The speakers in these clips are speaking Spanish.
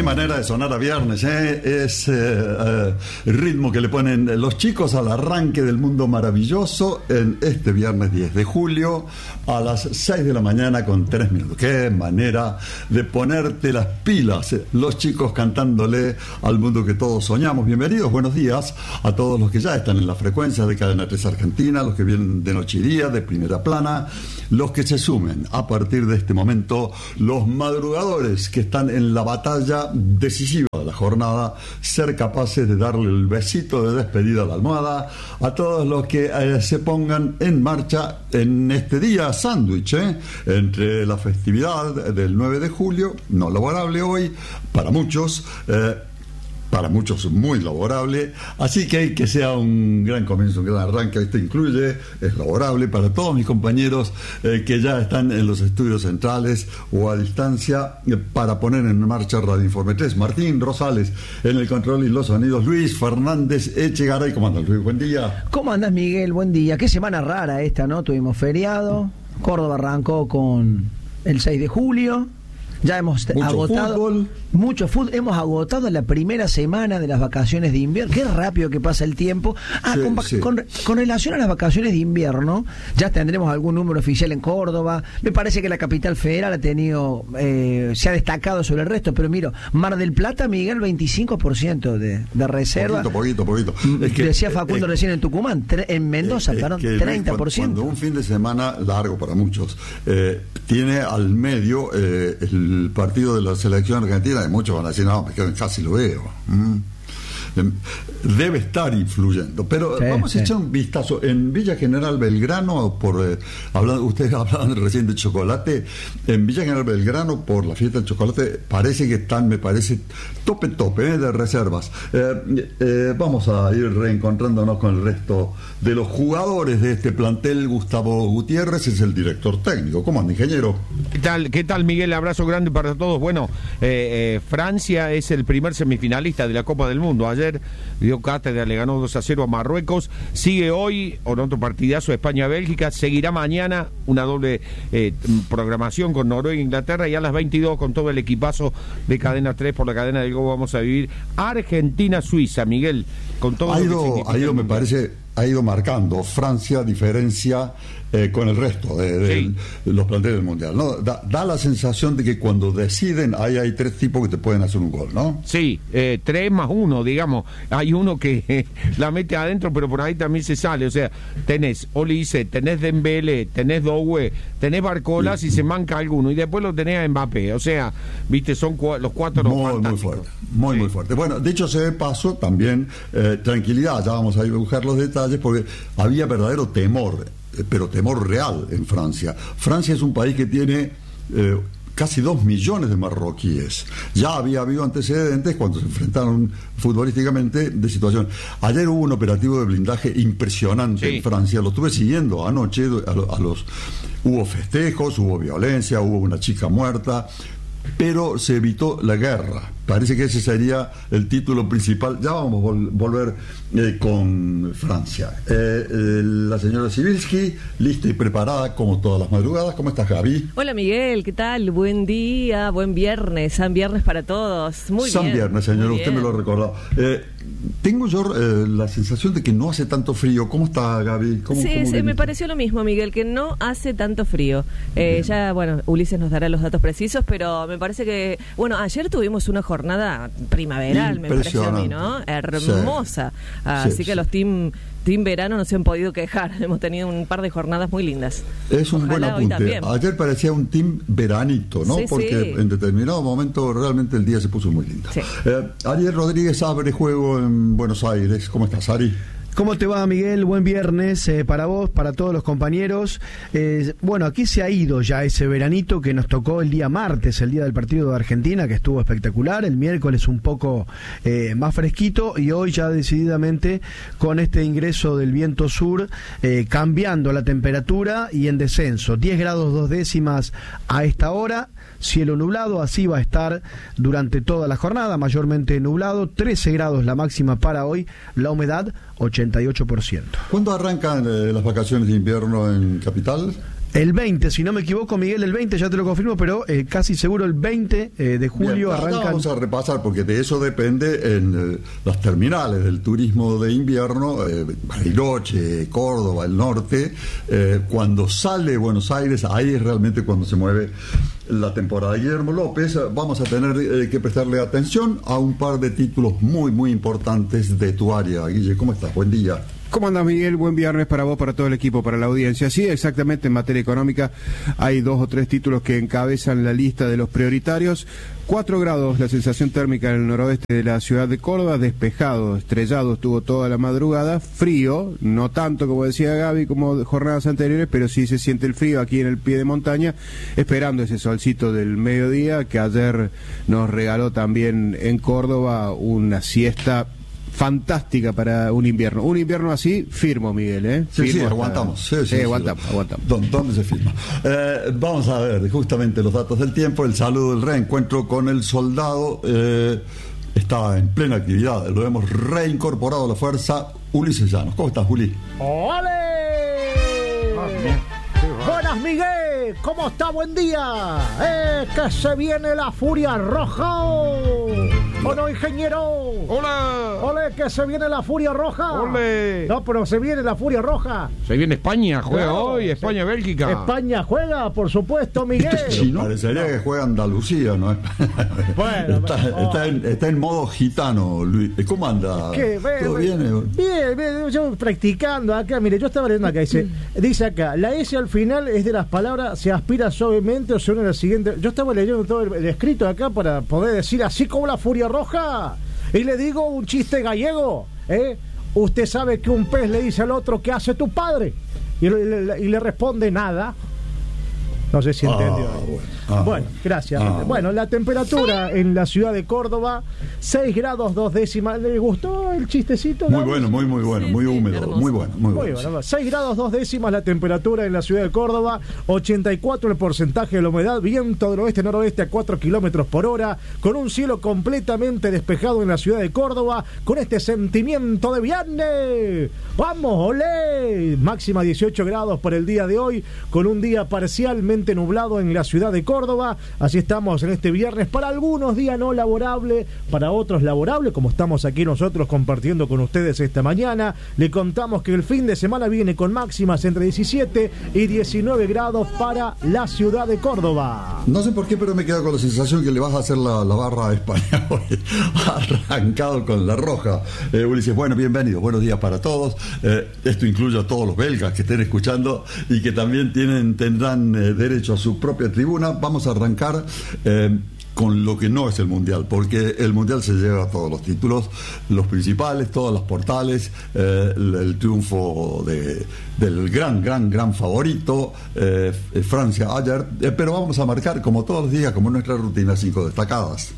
Qué manera de sonar a viernes, ¿eh? Es el ritmo que le ponen los chicos al arranque del mundo maravilloso en este viernes 10 de julio a las 6 de la mañana con 3 minutos. Qué manera de ponerte las pilas, los chicos cantándole al mundo que todos soñamos. Bienvenidos, buenos días a todos los que ya están en la frecuencia de Cadena 3 Argentina, los que vienen de noche y día, de primera plana, los que se sumen a partir de este momento, los madrugadores que están en la batalla decisiva de la jornada, ser capaces de darle el besito de despedida a la almohada, a todos los que se pongan en marcha en este día sándwich, entre la festividad del 9 de julio, no laborable hoy, para muchos muy laborable, así que sea un gran comienzo, un gran arranque. Esto incluye, es laborable para todos mis compañeros que ya están en los estudios centrales o a distancia para poner en marcha Radio Informe 3. Martín Rosales en el control y los sonidos, Luis Fernández Echegaray. ¿Cómo andas, Luis? Buen día. ¿Cómo andas, Miguel? Buen día. Qué semana rara esta, ¿no? Tuvimos feriado, Córdoba arrancó con el 6 de julio. Ya hemos agotado mucho fútbol. Hemos agotado la primera semana de las vacaciones de invierno. Qué rápido que pasa el tiempo. Con relación a las vacaciones de invierno, ya tendremos algún número oficial en Córdoba. Me parece que la capital federal ha tenido, se ha destacado sobre el resto. Pero mira, Mar del Plata, Miguel, 25% de reserva. Poquito. Es que, decía Facundo recién en Tucumán, en Mendoza, perdón, 30%. Cuando un fin de semana largo para muchos tiene al medio el partido de la selección argentina, y muchos van a decir, no, me quedo en casa y lo veo. Debe estar influyendo, pero vamos a echar un vistazo en Villa General Belgrano. Ustedes hablaban recién de chocolate. En Villa General Belgrano, por la fiesta del chocolate, parece que están, me parece, tope de reservas. Vamos a ir reencontrándonos con el resto de los jugadores de este plantel. Gustavo Gutiérrez es el director técnico. ¿Cómo anda, ingeniero? ¿Qué tal, Miguel? Abrazo grande para todos. Bueno, Francia es el primer semifinalista de la Copa del Mundo. Ayer dio cátedra, le ganó 2-0 a Marruecos. Sigue hoy con otro partidazo España-Bélgica. Seguirá mañana una doble programación con Noruega e Inglaterra, y a las 22 con todo el equipazo de Cadena 3 por la cadena del Go vamos a vivir Argentina-Suiza, Miguel, con todo me parece, ha ido marcando Francia diferencia con el resto de los planteles del Mundial, ¿no? Da la sensación de que cuando deciden hay tres tipos que te pueden hacer un gol, ¿no? Sí, 3+1, digamos. Hay uno que la mete adentro, pero por ahí también se sale. O sea, tenés Olise, tenés Dembélé, tenés Doué, tenés Barcola, si se manca alguno, y después lo tenés a Mbappé. O sea, viste, son los cuatro muy fuerte, muy fuerte. Bueno, dicho sea de paso, también tranquilidad, ya vamos a dibujar los detalles, porque había verdadero temor, pero temor real en Francia. Francia es un país que tiene casi 2 millones de marroquíes. Ya había habido antecedentes cuando se enfrentaron futbolísticamente de situación. Ayer hubo un operativo de blindaje impresionante en Francia, lo estuve siguiendo anoche, hubo festejos, hubo violencia, hubo una chica muerta, pero se evitó la guerra. Parece que ese sería el título principal. Ya vamos a volver con Francia. La señora Sibilski, lista y preparada como todas las madrugadas. ¿Cómo estás, Gaby? Hola, Miguel, ¿qué tal? Buen día, buen viernes, San Viernes para todos. Muy bien. San Viernes, señor, usted me lo ha recordado. Tengo yo la sensación de que no hace tanto frío. ¿Cómo está, Gaby? Sí, me pareció lo mismo, Miguel, que no hace tanto frío. Ya, Ulises nos dará los datos precisos, pero me parece que, ayer tuvimos una jornada primaveral, me pareció a mí, ¿no? Hermosa. Sí. Así que los team verano no se han podido quejar. Hemos tenido un par de jornadas muy lindas. Es un buen apunte. Ayer parecía un team veranito, ¿no? Porque en determinado momento realmente el día se puso muy lindo. Ariel Rodríguez abre juego en Buenos Aires. ¿Cómo estás, Ari? ¿Cómo te va, Miguel? Buen viernes para vos, para todos los compañeros. Aquí se ha ido ya ese veranito que nos tocó el día martes, el día del partido de Argentina, que estuvo espectacular. El miércoles un poco más fresquito, y hoy ya decididamente con este ingreso del viento sur, cambiando la temperatura y en descenso. 10 grados 2 décimas a esta hora. Cielo nublado, así va a estar durante toda la jornada, mayormente nublado. 13 grados la máxima para hoy, la humedad 88%. ¿Cuándo arrancan las vacaciones de invierno en Capital? El 20, si no me equivoco, Miguel, el 20, ya te lo confirmo, pero casi seguro el 20 de julio arrancan. Vamos a repasar, porque de eso depende en las terminales del turismo de invierno, Bariloche, Córdoba, el norte, cuando sale Buenos Aires, ahí es realmente cuando se mueve la temporada. Guillermo López, vamos a tener que prestarle atención a un par de títulos muy, muy importantes de tu área. Guille, ¿cómo estás? Buen día. ¿Cómo andas, Miguel? Buen viernes para vos, para todo el equipo, para la audiencia. Sí, exactamente, en materia económica hay 2 o 3 títulos que encabezan la lista de los prioritarios. 4 grados la sensación térmica en el noroeste de la ciudad de Córdoba, despejado, estrellado estuvo toda la madrugada, frío, no tanto como decía Gaby como jornadas anteriores, pero sí se siente el frío aquí en el pie de montaña, esperando ese solcito del mediodía que ayer nos regaló también en Córdoba una siesta fantástica para un invierno. Un invierno así, firmo, Miguel, ¿eh? Sí, aguantamos. Sí, aguantamos. ¿Dónde se firma? Vamos a ver justamente los datos del tiempo. El saludo del reencuentro con el soldado está en plena actividad. Lo hemos reincorporado a la fuerza. Ulises Llanos. ¿Cómo estás, Juli? ¡Ole! Buenas, Miguel. ¿Cómo está? Buen día. Que se viene la furia roja. ¿O no, ingeniero? ¡Hola! ¡Ole, que se viene la furia roja! ¡Ole! No, pero se viene la furia roja. Se viene España, juega claro, hoy, España-Bélgica. España juega, por supuesto, Miguel. Parecería que juega Andalucía, ¿no? Bueno, está en modo gitano, Luis. ¿Cómo anda? ¿Todo bien? Bien, yo practicando acá. Mire, yo estaba leyendo acá, dice acá, la S al final es de las palabras se aspira suavemente o se une a la siguiente. Yo estaba leyendo todo el escrito acá para poder decir así como la furia roja. Y le digo un chiste gallego, usted sabe que un pez le dice al otro, ¿qué hace tu padre? Y le responde nada. No sé si entendió. Bueno, gracias. Bueno, la temperatura en la ciudad de Córdoba, 6 grados 2 décimas. ¿Le gustó el chistecito? Muy bueno, muy bueno, sí, muy húmedo. Hermoso. Muy bueno. 6 grados 2 décimas la temperatura en la ciudad de Córdoba, 84 el porcentaje de la humedad, viento del oeste-noroeste a 4 kilómetros por hora, con un cielo completamente despejado en la ciudad de Córdoba, con este sentimiento de viernes. ¡Vamos, olé! Máxima 18 grados por el día de hoy, con un día parcialmente nublado en la ciudad de Córdoba. Así estamos en este viernes, para algunos día no laborable, para otros laborable, como estamos aquí nosotros compartiendo con ustedes esta mañana. Le contamos que el fin de semana viene con máximas entre 17 y 19 grados para la ciudad de Córdoba. No sé por qué, pero me quedo con la sensación que le vas a hacer la barra a España hoy. Arrancado con la roja. Ulises, bueno, bienvenido, buenos días para todos. Esto incluye a todos los belgas que estén escuchando y que también tendrán derecho a su propia tribuna. Vamos a arrancar con lo que no es el Mundial, porque el Mundial se lleva todos los títulos, los principales, todas las portales, el triunfo del gran favorito, Francia ayer, pero vamos a marcar, como todos los días, como nuestra rutina, 5 destacadas.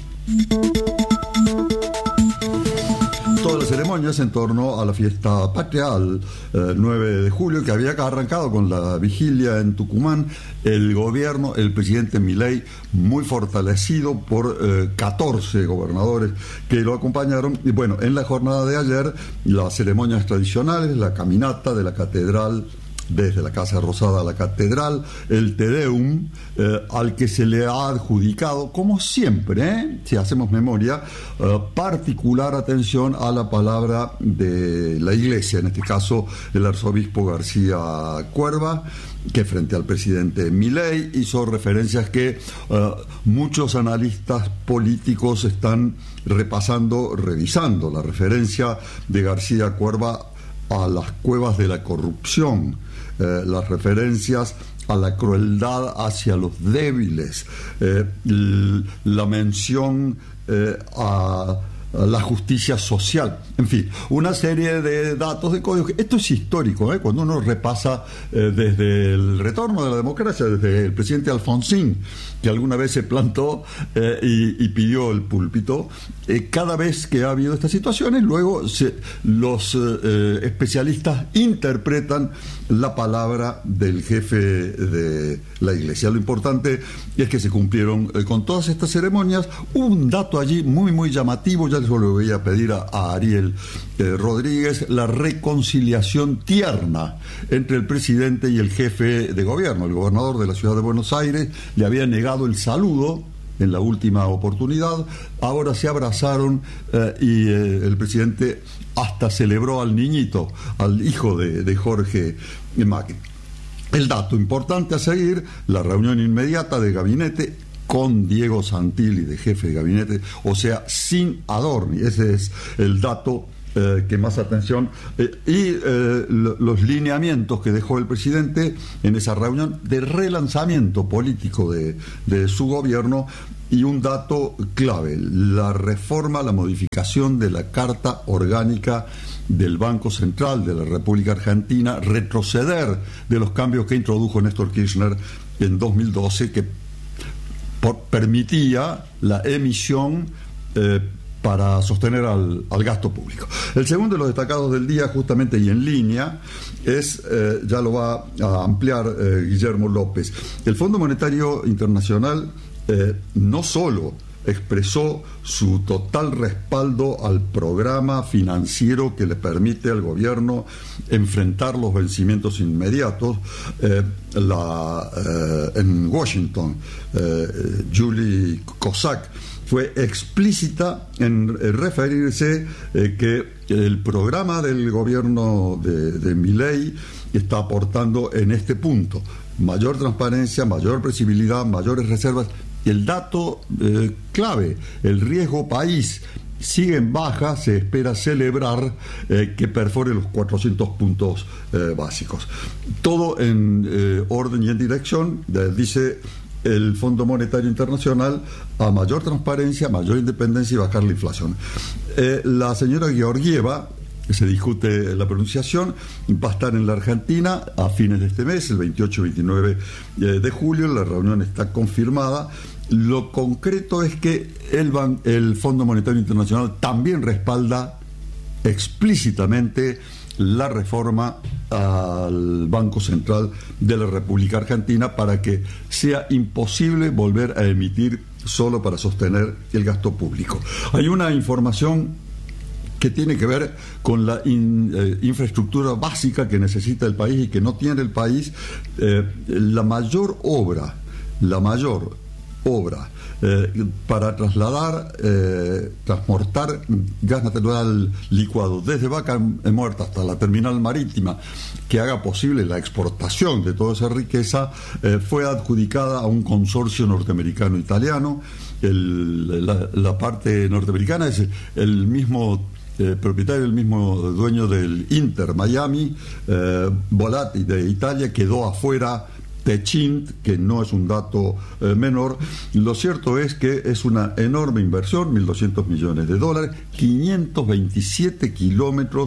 Todas las ceremonias en torno a la fiesta patria, al 9 de julio, que había arrancado con la vigilia en Tucumán. El gobierno, el presidente Milei, muy fortalecido por 14 gobernadores que lo acompañaron. Y bueno, en la jornada de ayer, las ceremonias tradicionales, la caminata de la catedral, desde la Casa Rosada a la Catedral, el Te Deum, al que se le ha adjudicado, como siempre, si hacemos memoria, particular atención a la palabra de la Iglesia, en este caso el arzobispo García Cuerva, que frente al presidente Milei hizo referencias que muchos analistas políticos están revisando la referencia de García Cuerva a las cuevas de la corrupción, las referencias a la crueldad hacia los débiles, la mención a la justicia social, en fin, una serie de datos de códigos. Esto es histórico, cuando uno repasa desde el retorno de la democracia, desde el presidente Alfonsín, que alguna vez se plantó y pidió el púlpito, cada vez que ha habido estas situaciones, luego los especialistas interpretan la palabra del jefe de la Iglesia. Lo importante es que se cumplieron con todas estas ceremonias. Hubo un dato allí muy llamativo, ya eso le voy a pedir a Ariel Rodríguez, la reconciliación tierna entre el presidente y el jefe de gobierno. El gobernador de la ciudad de Buenos Aires le había negado el saludo en la última oportunidad, ahora se abrazaron y el presidente hasta celebró al niñito, al hijo de Jorge Macri. El dato importante a seguir, la reunión inmediata de gabinete con Diego Santilli de jefe de gabinete, o sea, sin Adorni. Ese es el dato que más atención, los lineamientos que dejó el presidente en esa reunión de relanzamiento político de su gobierno. Y un dato clave, la reforma, la modificación de la Carta Orgánica del Banco Central de la República Argentina, retroceder de los cambios que introdujo Néstor Kirchner en 2012, que permitía la emisión para sostener al gasto público. El segundo de los destacados del día, justamente y en línea, es, ya lo va a ampliar Guillermo López, el Fondo Monetario Internacional no solo expresó su total respaldo al programa financiero que le permite al gobierno enfrentar los vencimientos inmediatos. En Washington, Julie Kozak fue explícita en referirse que el programa del gobierno de Milei está aportando en este punto mayor transparencia, mayor previsibilidad, mayores reservas. El dato clave, el riesgo país sigue en baja, se espera celebrar que perfore los 400 puntos básicos. Todo en orden y en dirección, dice el Fondo Monetario Internacional, a mayor transparencia, mayor independencia y bajar la inflación. La señora Georgieva, se discute la pronunciación, va a estar en la Argentina a fines de este mes, el 28-29 de julio, la reunión está confirmada. Lo concreto es que el Fondo Monetario Internacional también respalda explícitamente la reforma al Banco Central de la República Argentina para que sea imposible volver a emitir solo para sostener el gasto público. Hay una información que tiene que ver con la infraestructura básica que necesita el país y que no tiene el país. La mayor obra para transportar gas natural licuado desde Vaca Muerta hasta la terminal marítima, que haga posible la exportación de toda esa riqueza, fue adjudicada a un consorcio norteamericano-italiano. La parte norteamericana es el mismo propietario, el mismo dueño del Inter Miami, Volati de Italia, quedó afuera Techint, que no es un dato menor. Lo cierto es que es una enorme inversión, 1.200 millones de dólares, 527 kilómetros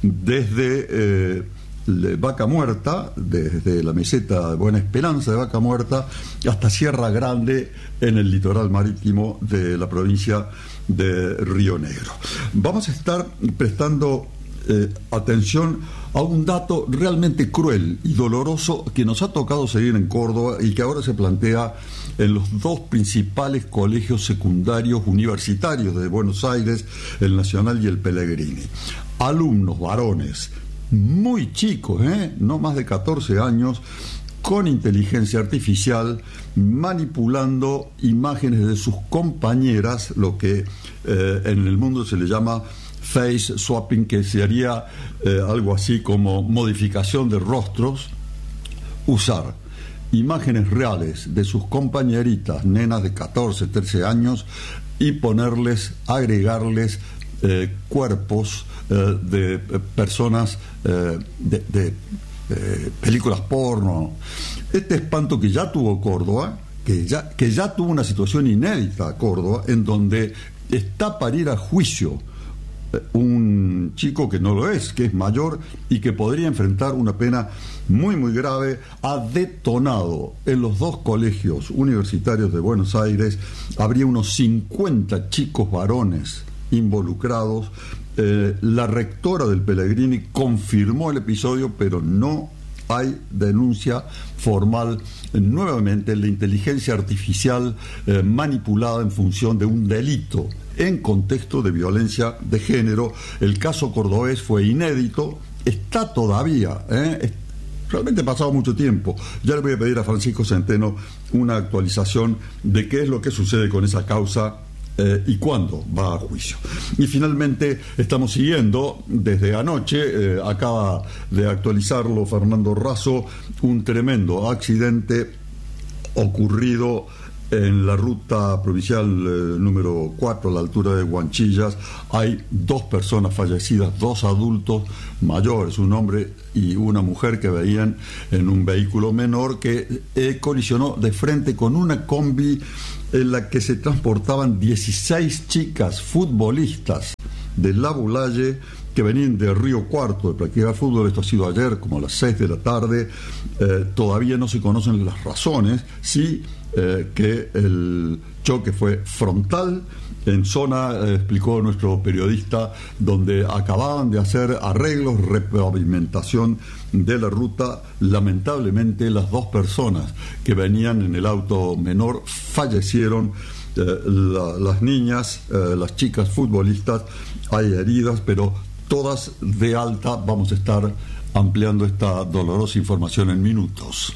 desde Vaca Muerta, desde la meseta de Buena Esperanza de Vaca Muerta hasta Sierra Grande en el litoral marítimo de la provincia de Río Negro. Vamos a estar prestando atención a un dato realmente cruel y doloroso que nos ha tocado seguir en Córdoba y que ahora se plantea en los dos principales colegios secundarios universitarios de Buenos Aires, el Nacional y el Pellegrini. Alumnos varones muy chicos, no más de 14 años, con inteligencia artificial, manipulando imágenes de sus compañeras, lo que en el mundo se le llama face swapping, que sería algo así como modificación de rostros, usar imágenes reales de sus compañeritas, nenas de 14, 13 años, y agregarles cuerpos de personas de películas porno. Este espanto que ya tuvo Córdoba, que ya tuvo una situación inédita Córdoba, en donde está para ir a juicio un chico que no lo es, que es mayor y que podría enfrentar una pena muy muy grave, ha detonado en los dos colegios universitarios de Buenos Aires. Habría unos 50 chicos varones involucrados. La rectora del Pellegrini confirmó el episodio, pero no hay denuncia formal. Nuevamente la inteligencia artificial manipulada en función de un delito en contexto de violencia de género. El caso cordobés fue inédito, está todavía, realmente ha pasado mucho tiempo. Ya le voy a pedir a Francisco Centeno una actualización de qué es lo que sucede con esa causa y cuándo va a juicio. Y finalmente estamos siguiendo desde anoche, acaba de actualizarlo Fernando Razo, un tremendo accidente ocurrido en la ruta provincial número 4 a la altura de Huanchillas. Hay 2 personas fallecidas, 2 adultos mayores, un hombre y una mujer que veían en un vehículo menor que colisionó de frente con una combi en la que se transportaban 16 chicas futbolistas de La Bulaye que venían de Río Cuarto de practicar fútbol. Esto ha sido ayer como a las 6 de la tarde. Todavía no se conocen las razones. Sí que el choque fue frontal en zona, explicó nuestro periodista, donde acababan de hacer arreglos, repavimentación de la ruta. Lamentablemente las 2 personas que venían en el auto menor fallecieron. Las niñas, las chicas futbolistas, hay heridas, pero todas de alta. Vamos a estar ampliando esta dolorosa información en minutos.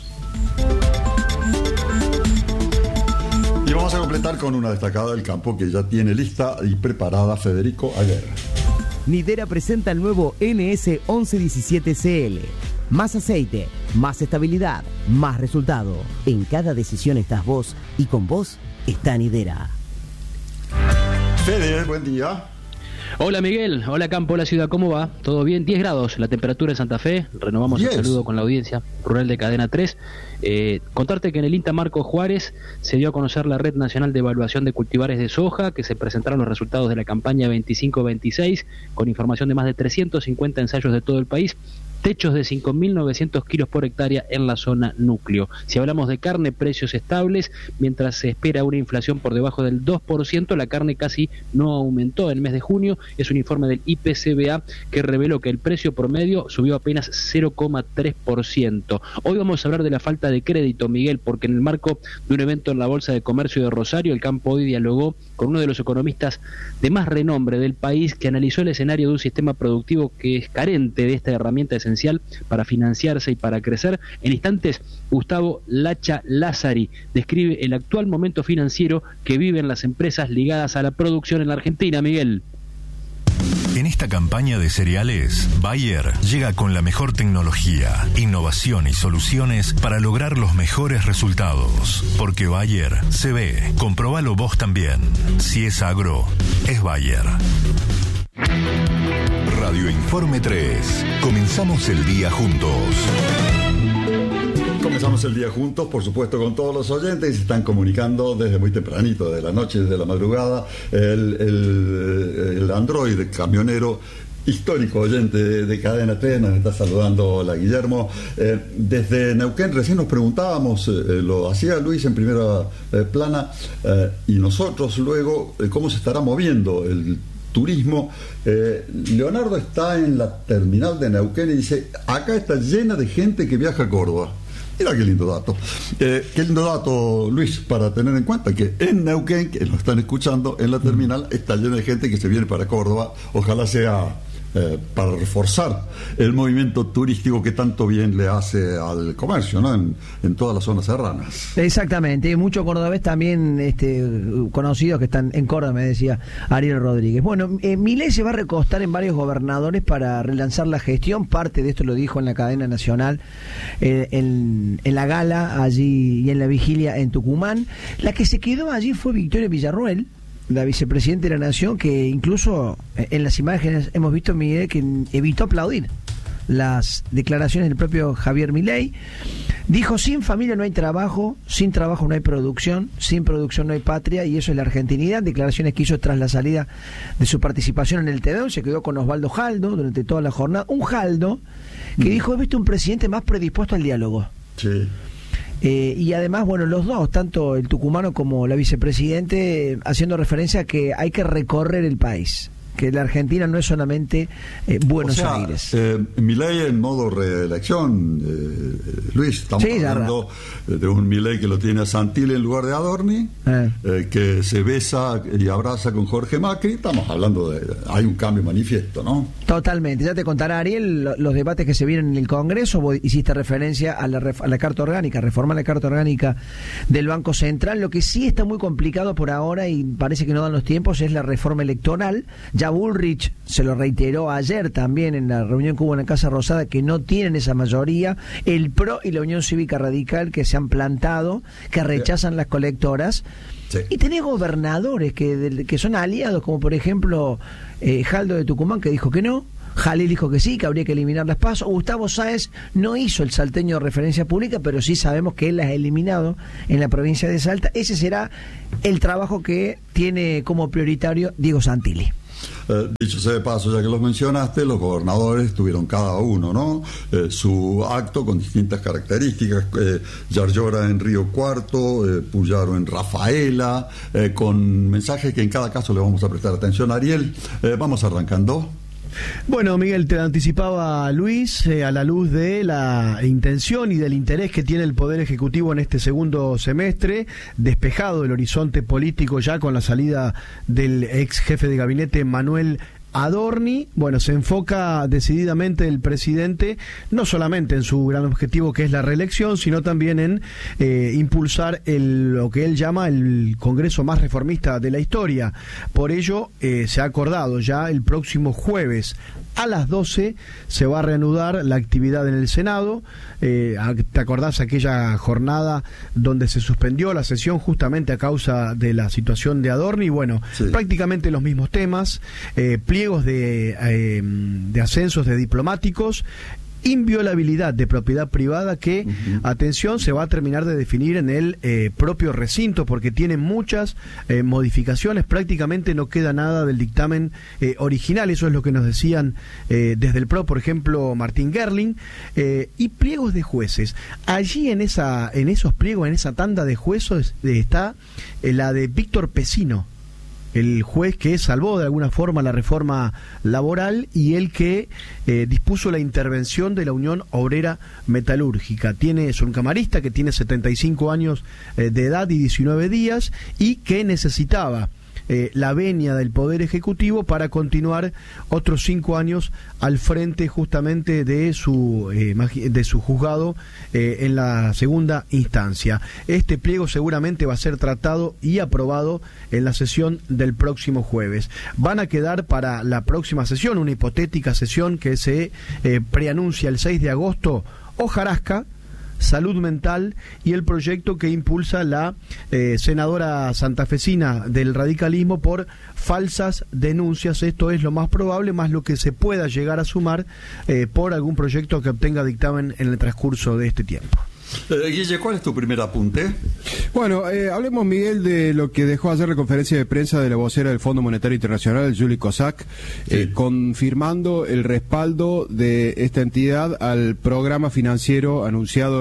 Y vamos a completar con una destacada del campo que ya tiene lista y preparada Federico Aguirre. Nidera presenta el nuevo NS 1117CL. Más aceite, más estabilidad, más resultado. En cada decisión estás vos y con vos está Nidera. Fede, buen día. Hola Miguel, hola Campo, hola ciudad, ¿cómo va? ¿Todo bien? 10 grados la temperatura en Santa Fe. Renovamos el saludo con la audiencia rural de Cadena 3. Contarte que en el INTA Marco Juárez se dio a conocer la Red Nacional de Evaluación de Cultivares de Soja, que se presentaron los resultados de la campaña 25-26 con información de más de 350 ensayos de todo el país. Techos de 5.900 kilos por hectárea en la zona núcleo. Si hablamos de carne, precios estables, mientras se espera una inflación por debajo del 2%, la carne casi no aumentó en el mes de junio. Es un informe del IPCBA que reveló que el precio promedio subió apenas 0,3%. Hoy vamos a hablar de la falta de crédito, Miguel, porque en el marco de un evento en la Bolsa de Comercio de Rosario, el Campo hoy dialogó con uno de los economistas de más renombre del país, que analizó el escenario de un sistema productivo que es carente de esta herramienta esencial para financiarse y para crecer. En instantes, Gustavo Lacha Lázari describe el actual momento financiero que viven las empresas ligadas a la producción en la Argentina, Miguel. En esta campaña de cereales, Bayer llega con la mejor tecnología, innovación y soluciones para lograr los mejores resultados. Porque Bayer se ve, comprobalo vos también. Si es agro, es Bayer. Radio Informe 3. Comenzamos el día juntos. Comenzamos el día juntos, por supuesto, con todos los oyentes. Se están comunicando desde muy tempranito, de la noche, desde la madrugada. El androide camionero, histórico oyente de Cadena 3, nos está saludando. Hola, Guillermo. Desde Neuquén, recién nos preguntábamos, lo hacía Luis en primera plana, y nosotros luego, cómo se estará moviendo el turismo. Leonardo está en la terminal de Neuquén y dice: acá está llena de gente que viaja a Córdoba. Mira qué lindo dato. Qué lindo dato, Luis, para tener en cuenta que en Neuquén, que nos están escuchando, en la terminal está llena de gente que se viene para Córdoba. Ojalá sea para reforzar el movimiento turístico que tanto bien le hace al comercio, ¿no? En todas las zonas serranas. Exactamente, muchos cordobés también conocidos que están en Córdoba, me decía Ariel Rodríguez. Bueno, Milei se va a recostar en varios gobernadores para relanzar la gestión. Parte de esto lo dijo en la cadena nacional, en la gala allí y en la vigilia en Tucumán. La que se quedó allí fue Victoria Villarruel, la vicepresidenta de la Nación, que incluso en las imágenes hemos visto, Miguel, que evitó aplaudir las declaraciones del propio Javier Milei. Dijo: sin familia no hay trabajo, sin trabajo no hay producción, sin producción no hay patria, y eso es la argentinidad. Declaraciones que hizo tras la salida de su participación en el TEDON. Se quedó con Osvaldo Jaldo durante toda la jornada. Un Jaldo que dijo: he visto un presidente más predispuesto al diálogo. Sí. Y además, bueno, los dos, tanto el tucumano como la vicepresidente, haciendo referencia a que hay que recorrer el país, que la Argentina no es solamente Buenos Aires. Milei en modo reelección, Luis, estamos hablando de un Milei que lo tiene a Santilli en lugar de Adorni, que se besa y abraza con Jorge Macri. Estamos hablando hay un cambio manifiesto, ¿no? Totalmente. Ya te contará Ariel los debates que se vienen en el Congreso. Vos hiciste referencia a la Carta Orgánica, reformar la Carta Orgánica del Banco Central. Lo que sí está muy complicado por ahora y parece que no dan los tiempos es la reforma electoral. Ya Bullrich se lo reiteró ayer también en la reunión que hubo en la Casa Rosada, que no tienen esa mayoría. El PRO y la Unión Cívica Radical que se han plantado, que rechazan las colectoras. Sí. Y tenés gobernadores que son aliados, como por ejemplo Jaldo de Tucumán, que dijo que no. Jalil dijo que sí, que habría que eliminar las PASO. Gustavo Sáez no hizo el salteño de referencia pública, pero sí sabemos que él las ha eliminado en la provincia de Salta. Ese será el trabajo que tiene como prioritario Diego Santilli. Dicho sea de paso, ya que los mencionaste, los gobernadores tuvieron cada uno, ¿no? Su acto con distintas características. Yarlora en Río Cuarto, Puyaro en Rafaela, con mensajes que en cada caso le vamos a prestar atención. Ariel, vamos arrancando. Bueno, Miguel, te anticipaba Luis, a la luz de la intención y del interés que tiene el Poder Ejecutivo en este segundo semestre, despejado el horizonte político ya con la salida del ex jefe de gabinete Manuel Adorni. Bueno, se enfoca decididamente el presidente no solamente en su gran objetivo que es la reelección, sino también en impulsar lo que él llama el Congreso más reformista de la historia. Por ello se ha acordado ya el próximo jueves a las 12 se va a reanudar la actividad en el Senado. ¿Te acordás aquella jornada donde se suspendió la sesión justamente a causa de la situación de Adorni? Bueno, sí, prácticamente los mismos temas, pliegos de ascensos de diplomáticos, inviolabilidad de propiedad privada que, atención, se va a terminar de definir en el propio recinto porque tiene muchas modificaciones, prácticamente no queda nada del dictamen original, eso es lo que nos decían desde el PRO, por ejemplo, Martín Gerling, y pliegos de jueces. Allí en esos pliegos, en esa tanda de jueces, está la de Víctor Pesino, el juez que salvó de alguna forma la reforma laboral y el que dispuso la intervención de la Unión Obrera Metalúrgica. Es un camarista que tiene 75 años de edad y 19 días y que necesitaba la venia del Poder Ejecutivo para continuar otros 5 años al frente justamente de su juzgado en la segunda instancia. Este pliego seguramente va a ser tratado y aprobado en la sesión del próximo jueves. Van a quedar para la próxima sesión, una hipotética sesión que se preanuncia el 6 de agosto, hojarasca, salud mental y el proyecto que impulsa la senadora santafesina del radicalismo por falsas denuncias. Esto es lo más probable, más lo que se pueda llegar a sumar por algún proyecto que obtenga dictamen en el transcurso de este tiempo. Guille, ¿cuál es tu primer apunte? Bueno, hablemos, Miguel, de lo que dejó ayer la conferencia de prensa de la vocera del Fondo Monetario Internacional, Julie Kozak, sí, confirmando el respaldo de esta entidad al programa financiero anunciado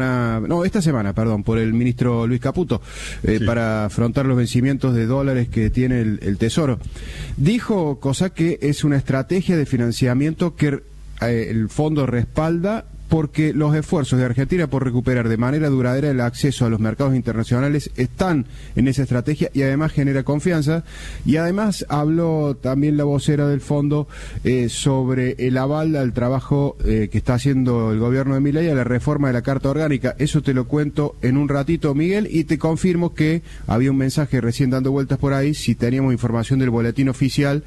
esta semana, por el ministro Luis Caputo, sí, para afrontar los vencimientos de dólares que tiene el Tesoro. Dijo Kozak que es una estrategia de financiamiento que el fondo respalda porque los esfuerzos de Argentina por recuperar de manera duradera el acceso a los mercados internacionales están en esa estrategia y además genera confianza. Y además habló también la vocera del fondo sobre el aval al trabajo que está haciendo el gobierno de Milei a la reforma de la Carta Orgánica. Eso te lo cuento en un ratito, Miguel, y te confirmo que había un mensaje recién dando vueltas por ahí, si teníamos información del boletín oficial.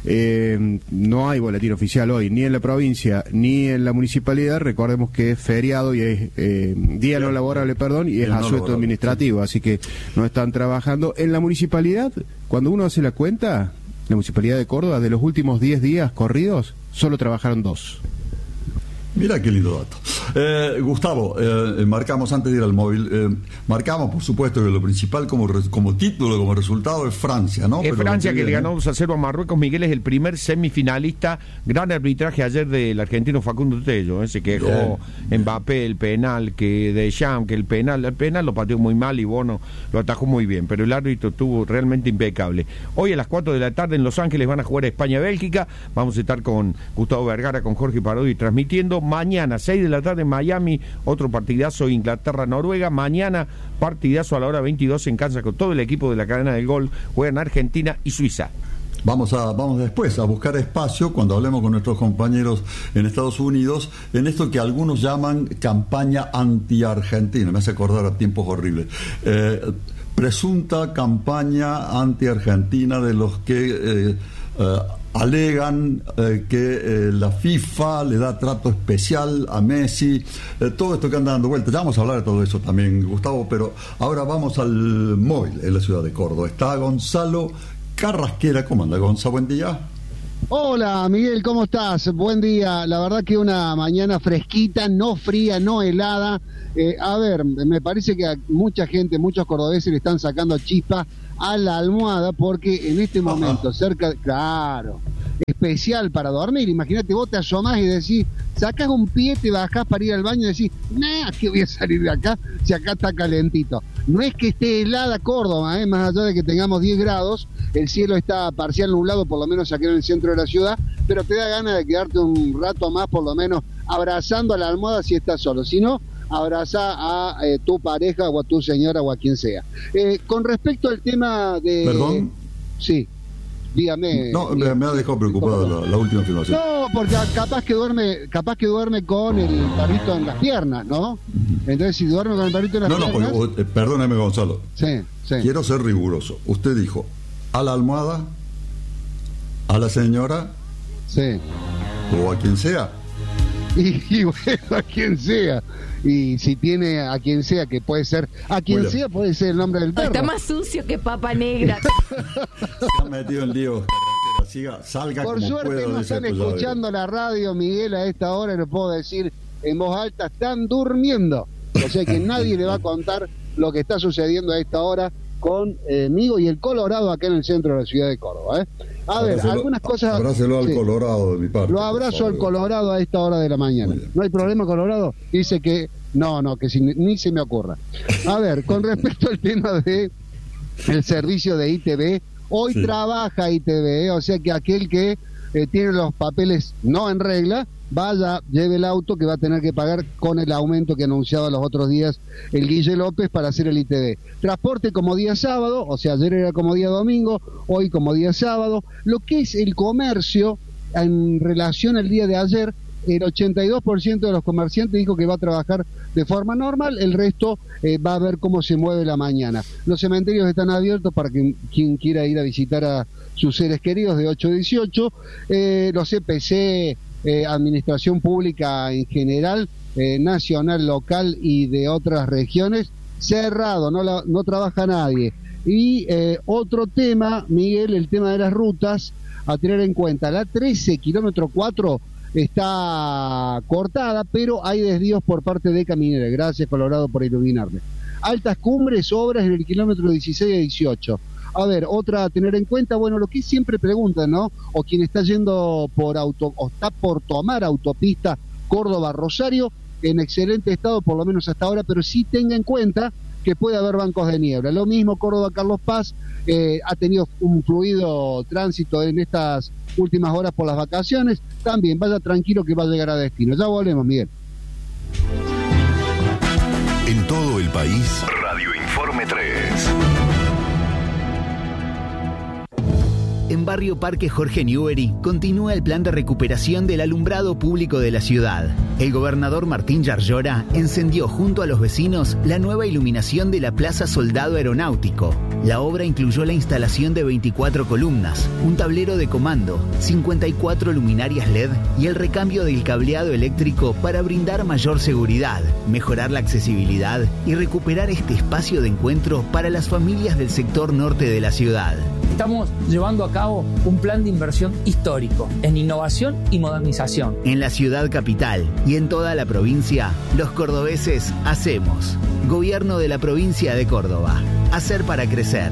No hay boletín oficial hoy, ni en la provincia, ni en la municipalidad. Recordemos que es feriado y es día no laborable, y es asueto administrativo, así que no están trabajando. En la municipalidad, cuando uno hace la cuenta, la municipalidad de Córdoba, de los últimos 10 días corridos, solo trabajaron 2. Mira qué lindo dato. Gustavo, marcamos antes de ir al móvil, marcamos por supuesto que lo principal como título, como resultado es Francia, ¿no? Es Francia que le ganó 2-0 a Marruecos. Miguel es el primer semifinalista. Gran arbitraje ayer del argentino Facundo Tello, se quejó Mbappé el penal, que Deschamps, que el penal lo pateó muy mal y Bono lo atajó muy bien, pero el árbitro estuvo realmente impecable. Hoy a las 4 de la tarde en Los Ángeles van a jugar a España-Bélgica. Vamos a estar con Gustavo Vergara, con Jorge Parodi transmitiendo. Mañana, 6 de la tarde en Miami, otro partidazo Inglaterra-Noruega. Mañana, partidazo a la hora 22 en Kansas con todo el equipo de la cadena del gol. Juegan Argentina y Suiza. Vamos después a buscar espacio cuando hablemos con nuestros compañeros en Estados Unidos en esto que algunos llaman campaña anti-argentina. Me hace acordar a tiempos horribles. Presunta campaña anti-argentina de los que alegan que la FIFA le da trato especial a Messi, todo esto que anda dando vueltas. Ya vamos a hablar de todo eso también, Gustavo, pero ahora vamos al móvil en la ciudad de Córdoba. Está Gonzalo Carrasquera. ¿Cómo anda, Gonzalo? Buen día. Hola, Miguel, ¿cómo estás? Buen día. La verdad que una mañana fresquita, no fría, no helada. A ver, me parece que a mucha gente, muchos cordobeses le están sacando chispa a la almohada porque en este momento claro, especial para dormir. Imagínate, vos te asomás y decís, sacás un pie, te bajás para ir al baño y decís, que voy a salir de acá si acá está calentito. No es que esté helada Córdoba, más allá de que tengamos 10 grados, el cielo está parcial nublado, por lo menos aquí en el centro de la ciudad, pero te da ganas de quedarte un rato más, por lo menos abrazando a la almohada si estás solo. Si no, abraza a tu pareja o a tu señora o a quien sea. Con respecto al tema de... ¿Perdón? Sí, dígame. No, me ha dejado preocupado la última afirmación. No, porque capaz que duerme con el perrito en las piernas, ¿no? Entonces, si duerme con el perrito en las piernas... No, porque, perdóneme, Gonzalo. Sí. Quiero ser riguroso. Usted dijo, a la almohada, a la señora... Sí. O a quien sea. Y bueno, a quien sea. Y si tiene a quien sea, que puede ser, a quien sea puede ser el nombre del perro. Está más sucio que papa negra. Se ha metido en lío. Salga por como suerte pueda, no están escuchando la radio, Miguel, a esta hora, lo puedo decir en voz alta, están durmiendo. O sea que nadie le va a contar lo que está sucediendo a esta hora conmigo y el Colorado acá en el centro de la ciudad de Córdoba. A ver, algunas cosas... Abrácelo al Colorado de mi parte. Lo abrazo al Colorado a esta hora de la mañana. ¿No hay problema, Colorado? Dice que... No, que ni se me ocurra. A ver, con respecto al tema de el servicio de ITV, hoy trabaja ITV, o sea que aquel que tiene los papeles no en regla, vaya, lleve el auto que va a tener que pagar con el aumento que anunciaba los otros días el Guille López para hacer el ITV. Transporte como día sábado, o sea, ayer era como día domingo, hoy como día sábado. Lo que es el comercio en relación al día de ayer, el 82% de los comerciantes dijo que va a trabajar de forma normal, el resto va a ver cómo se mueve la mañana. Los cementerios están abiertos para que quien quiera ir a visitar a sus seres queridos de 8 a 18, los EPC, administración pública en general, nacional, local y de otras regiones, cerrado, no trabaja nadie. Y otro tema, Miguel, el tema de las rutas, a tener en cuenta, la 13, kilómetro 4, está cortada, pero hay desvíos por parte de Caminera. Gracias, Colorado, por iluminarme. Altas cumbres, obras en el kilómetro 16 a 18. A ver, otra a tener en cuenta, bueno, lo que siempre preguntan, ¿no? O quien está yendo o está por tomar autopista Córdoba-Rosario, en excelente estado, por lo menos hasta ahora, pero sí tenga en cuenta que puede haber bancos de niebla. Lo mismo Córdoba-Carlos Paz, ha tenido un fluido tránsito en estas últimas horas por las vacaciones. También vaya tranquilo que va a llegar a destino. Ya volvemos, Miguel. En todo el país, Radio Informe 3. En Barrio Parque Jorge Newbery continúa el plan de recuperación del alumbrado público de la ciudad. El gobernador Martín Yarlora encendió junto a los vecinos la nueva iluminación de la Plaza Soldado Aeronáutico. La obra incluyó la instalación de 24 columnas, un tablero de comando, 54 luminarias LED y el recambio del cableado eléctrico para brindar mayor seguridad, mejorar la accesibilidad y recuperar este espacio de encuentro para las familias del sector norte de la ciudad. Estamos llevando a cabo un plan de inversión histórico en innovación y modernización. En la ciudad capital y en toda la provincia, los cordobeses hacemos. Gobierno de la provincia de Córdoba. Hacer para crecer.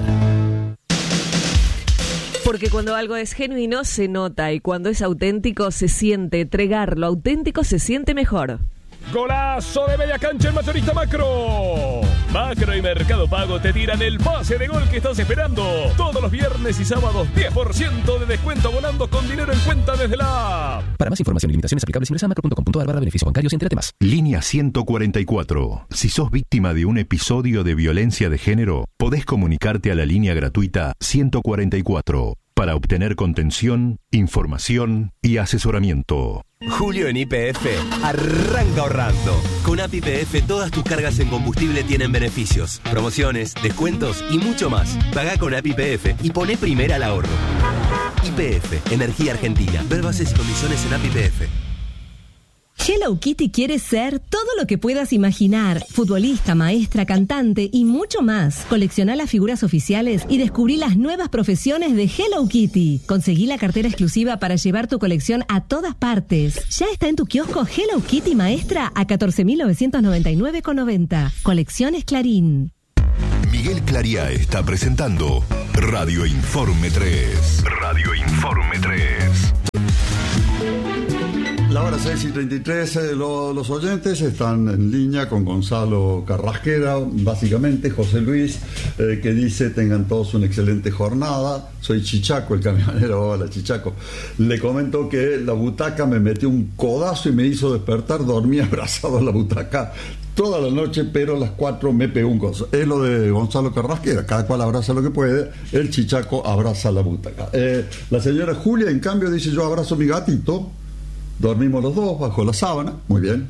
Porque cuando algo es genuino se nota y cuando es auténtico se siente. Tregar lo auténtico se siente mejor. Golazo de media cancha el mayorista Macro. Macro y Mercado Pago te tiran el pase de gol que estás esperando. Todos los viernes y sábados 10% de descuento abonando con dinero en cuenta desde la app. Para más información y limitaciones aplicables ingresa a macro.com.ar/beneficios bancarios, entre temas. Línea 144. Si sos víctima de un episodio de violencia de género, podés comunicarte a la línea gratuita 144 para obtener contención, información y asesoramiento. Julio en YPF arranca ahorrando. Con App YPF todas tus cargas en combustible tienen beneficios, promociones, descuentos y mucho más. Pagá con App YPF y poné primera al ahorro. YPF, Energía Argentina. Ver bases y condiciones en App YPF. Hello Kitty quiere ser todo lo que puedas imaginar. Futbolista, maestra, cantante y mucho más. Colecciona las figuras oficiales y descubrí las nuevas profesiones de Hello Kitty. Conseguí la cartera exclusiva para llevar tu colección a todas partes. Ya está en tu kiosco Hello Kitty Maestra a 14.999,90. Colecciones Clarín. Miguel Claría está presentando Radio Informe 3. Radio Informe 3. La hora 6:33, los oyentes están en línea con Gonzalo Carrasquera, básicamente José Luis, que dice: tengan todos una excelente jornada. Soy Chichaco, el camionero. Hola, Chichaco. Le comento que la butaca me metió un codazo y me hizo despertar. Dormí abrazado a la butaca toda la noche, pero a las 4 me pegó un codazo. Es lo de Gonzalo Carrasquera, cada cual abraza lo que puede. El Chichaco abraza la butaca. La señora Julia, en cambio, dice: yo abrazo a mi gatito. Dormimos los dos bajo la sábana, muy bien.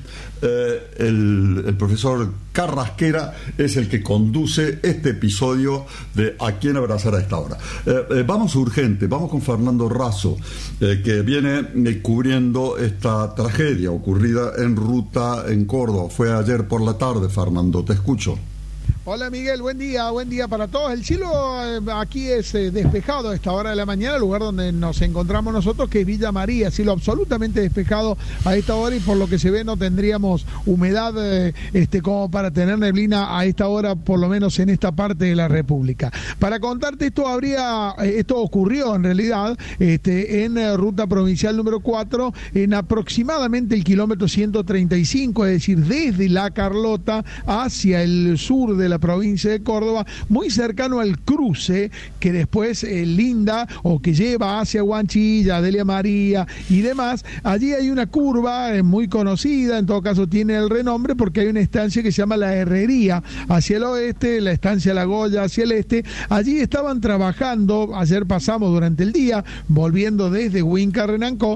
El profesor Carrasquera es el que conduce este episodio de A quién abrazar a esta hora. Vamos urgente, vamos con Fernando Razo, que viene cubriendo esta tragedia ocurrida en ruta en Córdoba. Fue ayer por la tarde, Fernando, te escucho. Hola Miguel, buen día para todos. El cielo aquí es despejado a esta hora de la mañana, el lugar donde nos encontramos nosotros, que es Villa María, cielo absolutamente despejado a esta hora, y por lo que se ve no tendríamos humedad como para tener neblina a esta hora, por lo menos en esta parte de la República. Para contarte, esto ocurrió en realidad en ruta provincial número 4, en aproximadamente el kilómetro 135, es decir, desde La Carlota hacia el sur de la provincia de Córdoba, muy cercano al cruce que después linda o que lleva hacia Huanchilla, Delia María y demás. Allí hay una curva muy conocida, en todo caso tiene el renombre porque hay una estancia que se llama La Herrería hacia el oeste, la estancia La Goya hacia el este. Allí estaban trabajando, ayer pasamos durante el día, volviendo desde Huinca Renancó,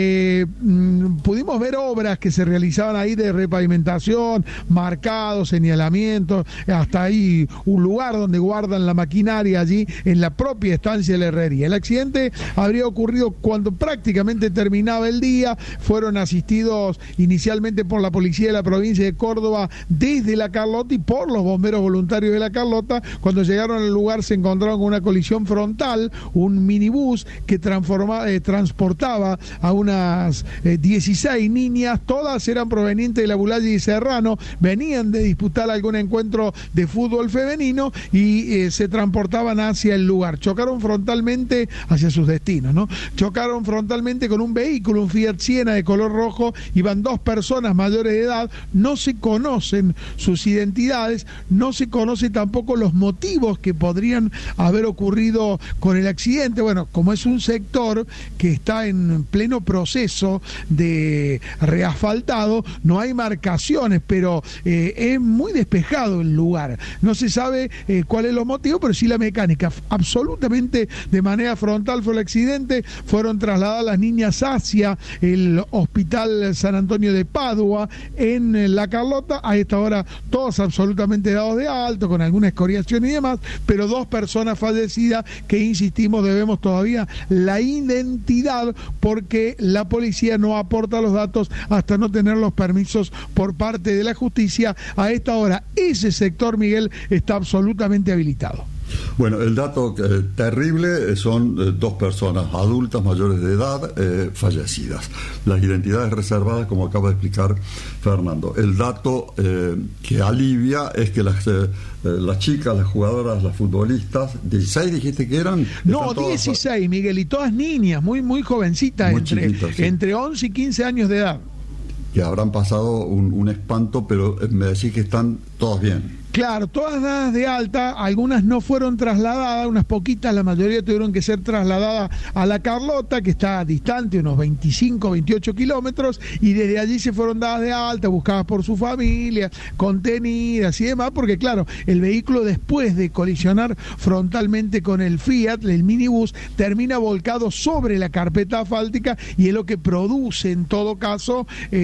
pudimos ver obras que se realizaban ahí de repavimentación, marcados, señalamientos, hasta ahí un lugar donde guardan la maquinaria allí en la propia estancia de la herrería. El accidente habría ocurrido cuando prácticamente terminaba el día. Fueron asistidos inicialmente por la policía de la provincia de Córdoba desde La Carlota y por los bomberos voluntarios de La Carlota. Cuando llegaron al lugar se encontraron con una colisión frontal, un minibús que transportaba a unas 16 niñas, todas eran provenientes de la Bulaya y Serrano, venían de disputar algún encuentro de fútbol femenino y se transportaban hacia el lugar. Chocaron frontalmente hacia sus destinos, ¿no? Chocaron frontalmente con un vehículo, un Fiat Siena de color rojo. Iban dos personas mayores de edad, no se conocen sus identidades, no se conocen tampoco los motivos que podrían haber ocurrido con el accidente. Bueno, como es un sector que está en pleno proceso de reasfaltado, no hay marcaciones, pero es muy despejado el lugar. No se sabe cuál es los motivos, pero sí la mecánica. Absolutamente de manera frontal fue el accidente. Fueron trasladadas las niñas hacia el Hospital San Antonio de Padua en La Carlota. A esta hora todos absolutamente dados de alto, con alguna escoriación y demás, pero dos personas fallecidas que, insistimos, debemos todavía la identidad porque la policía no aporta los datos hasta no tener los permisos por parte de la justicia. A esta hora ese sector, Miguel, está absolutamente habilitado. Bueno, el dato terrible son 2 personas adultas mayores de edad fallecidas. Las identidades reservadas, como acaba de explicar Fernando. El dato que alivia es que las chicas, las jugadoras, las futbolistas, 16 dijiste que eran. No, 16, Miguel, y todas niñas, muy jovencitas, muy chiquitas, sí. Entre 11 y 15 años de edad. Que habrán pasado un espanto, pero me decís que están todas bien. Claro, todas dadas de alta, algunas no fueron trasladadas, unas poquitas, la mayoría tuvieron que ser trasladadas a La Carlota, que está distante unos 25, 28 kilómetros, y desde allí se fueron dadas de alta, buscadas por su familia, contenidas y demás, porque claro, el vehículo después de colisionar frontalmente con el Fiat, el minibús, termina volcado sobre la carpeta asfáltica y es lo que produce en todo caso,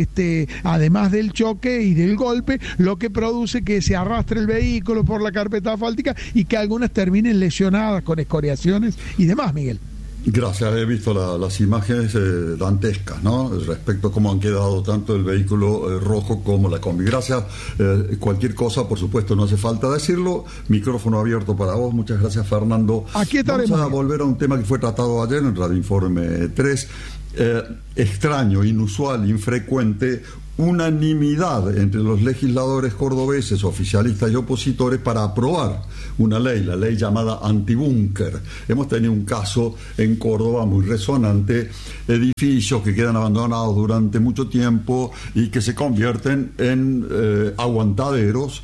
además del choque y del golpe, lo que produce que se arrastre el vehículo por la carpeta asfáltica y que algunas terminen lesionadas con escoriaciones y demás, Miguel. Gracias, he visto las imágenes dantescas, ¿no? Respecto a cómo han quedado tanto el vehículo rojo como la combi. Gracias. Cualquier cosa, por supuesto, no hace falta decirlo. Micrófono abierto para vos. Muchas gracias, Fernando. Aquí estaremos. Vamos a volver a un tema que fue tratado ayer en Radio Informe 3. Extraño, inusual, infrecuente, unanimidad entre los legisladores cordobeses, oficialistas y opositores para aprobar una ley, la ley llamada antibúnker. Hemos tenido un caso en Córdoba muy resonante, edificios que quedan abandonados durante mucho tiempo y que se convierten en aguantaderos.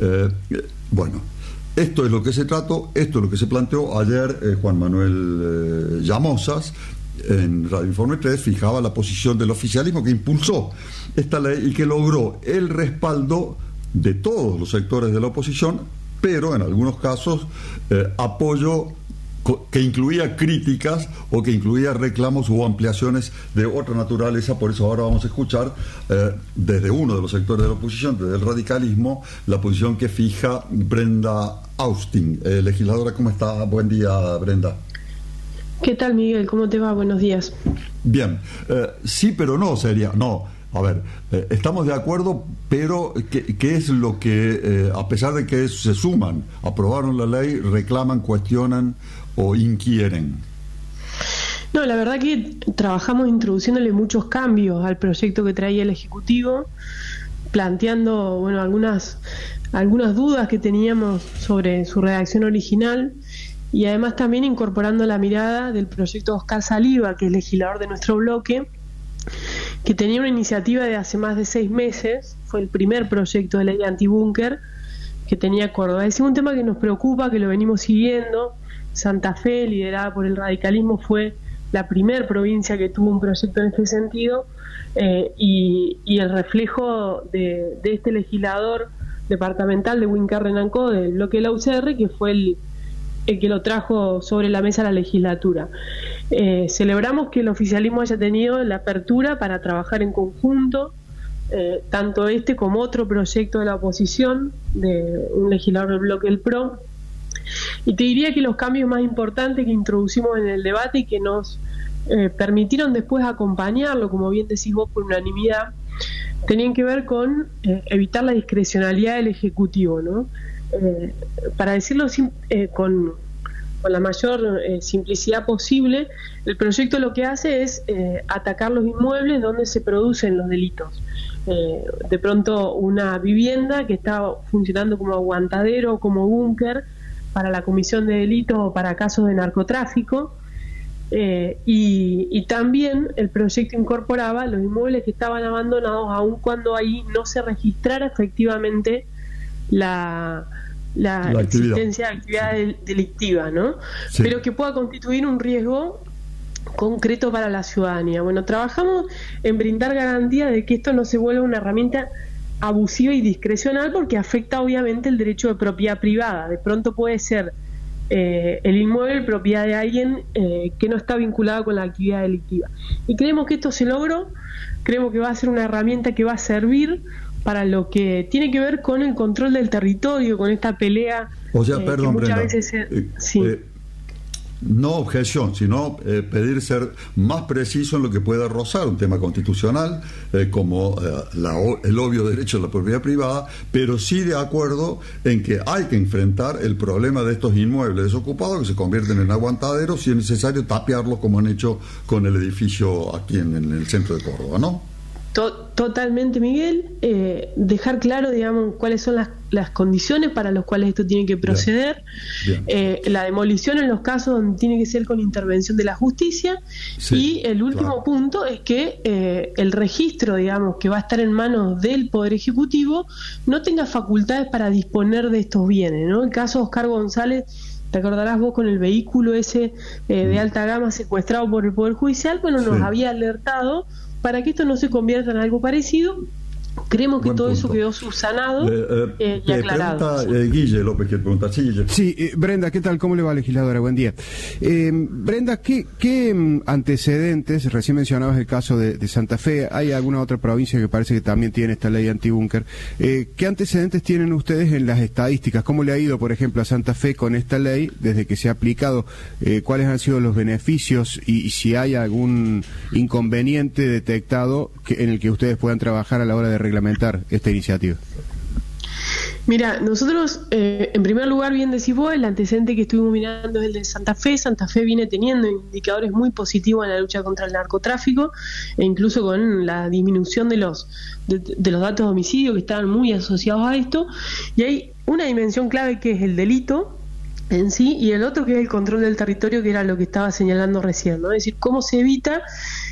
Bueno, esto es lo que se trató, esto es lo que se planteó ayer. Juan Manuel Llamosas en Radio Informe 3 fijaba la posición del oficialismo que impulsó esta ley y que logró el respaldo de todos los sectores de la oposición, pero en algunos casos apoyo que incluía críticas o que incluía reclamos u ampliaciones de otra naturaleza. Por eso ahora vamos a escuchar desde uno de los sectores de la oposición, desde el radicalismo, la posición que fija Brenda Austin. Legisladora, ¿cómo está? Buen día, Brenda. ¿Qué tal, Miguel? ¿Cómo te va? Buenos días. Bien, sí, pero no sería, no. A ver, estamos de acuerdo, pero ¿qué es lo que, a pesar de que se suman, aprobaron la ley, reclaman, cuestionan o inquieren? No, la verdad que trabajamos introduciéndole muchos cambios al proyecto que traía el Ejecutivo, planteando, bueno, algunas dudas que teníamos sobre su redacción original y además también incorporando la mirada del proyecto Oscar Saliba, que es legislador de nuestro bloque, que tenía una iniciativa de hace más de 6 meses, fue el primer proyecto de ley antibúnker que tenía Córdoba. Es un tema que nos preocupa, que lo venimos siguiendo. Santa Fe, liderada por el radicalismo, fue la primer provincia que tuvo un proyecto en este sentido, y el reflejo de este legislador departamental de Wincar Renancó, del bloque de la UCR, que fue el que lo trajo sobre la mesa a la legislatura. Celebramos que el oficialismo haya tenido la apertura para trabajar en conjunto, tanto este como otro proyecto de la oposición, de un legislador del bloque del PRO. Y te diría que los cambios más importantes que introducimos en el debate y que nos permitieron después acompañarlo, como bien decís vos, por unanimidad, tenían que ver con evitar la discrecionalidad del Ejecutivo, ¿no? Para decirlo con la mayor simplicidad posible, el proyecto lo que hace es atacar los inmuebles donde se producen los delitos. De pronto una vivienda que está funcionando como aguantadero o como búnker para la comisión de delitos o para casos de narcotráfico, y también el proyecto incorporaba los inmuebles que estaban abandonados aun cuando ahí no se registrara efectivamente la existencia de actividad delictiva, ¿no? Sí. Pero que pueda constituir un riesgo concreto para la ciudadanía. Bueno, trabajamos en brindar garantía de que esto no se vuelva una herramienta abusiva y discrecional, porque afecta obviamente el derecho de propiedad privada. De pronto puede ser el inmueble propiedad de alguien que no está vinculado con la actividad delictiva. Y creemos que esto se logró, creemos que va a ser una herramienta que va a servir para lo que tiene que ver con el control del territorio, con esta pelea. O sea, perdón, muchas Brenda, veces sí. no objeción, sino pedir ser más preciso en lo que pueda rozar un tema constitucional, como el obvio derecho a la propiedad privada, pero sí de acuerdo en que hay que enfrentar el problema de estos inmuebles desocupados que se convierten en aguantaderos, si es necesario tapiarlos como han hecho con el edificio aquí en el centro de Córdoba, ¿no? Totalmente, Miguel. Dejar claro, digamos, cuáles son las condiciones para las cuales esto tiene que proceder. Bien. La demolición en los casos donde tiene que ser con intervención de la justicia. Sí, y el último punto es que el registro, digamos, que va a estar en manos del Poder Ejecutivo, no tenga facultades para disponer de estos bienes, ¿no? El caso de Oscar González, te acordarás vos con el vehículo ese de alta gama secuestrado por el Poder Judicial, bueno, nos había alertado para que esto no se convierta en algo parecido. Creemos que todo eso quedó subsanado y aclarado. Guille López, que pregunta. Sí, Guille. Sí, Brenda, ¿qué tal? ¿Cómo le va, legisladora? Buen día. Brenda, ¿qué antecedentes? Recién mencionabas el caso de Santa Fe. Hay alguna otra provincia que parece que también tiene esta ley antibúnker. ¿Qué antecedentes tienen ustedes en las estadísticas? ¿Cómo le ha ido, por ejemplo, a Santa Fe con esta ley desde que se ha aplicado? ¿Cuáles han sido los beneficios y si hay algún inconveniente detectado en el que ustedes puedan trabajar a la hora de reglamentar esta iniciativa? Mira, nosotros, en primer lugar, bien decís vos, el antecedente que estuvimos mirando es el de Santa Fe. Santa Fe viene teniendo indicadores muy positivos en la lucha contra el narcotráfico, e incluso con la disminución de los datos de homicidio que estaban muy asociados a esto. Y hay una dimensión clave que es el delito en sí, y el otro que es el control del territorio, que era lo que estaba señalando recién, ¿no? Es decir, cómo se evita